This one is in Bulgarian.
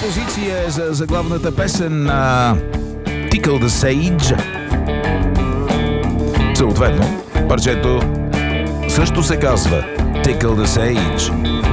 позиция за заглавната песен на Tickle the Sage. Съответно, парчето също се казва Tickle the Sage.